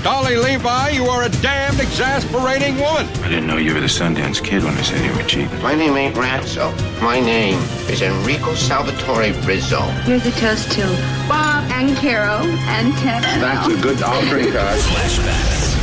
Dolly Levi, you are a damned exasperating woman. I didn't know you were the Sundance Kid when I said you were cheating. My name ain't Ratso. My name is Enrico Salvatore Rizzo. Here's a toast to Bob and Carol and Ted. That's a good, I'll drink that. Flashback.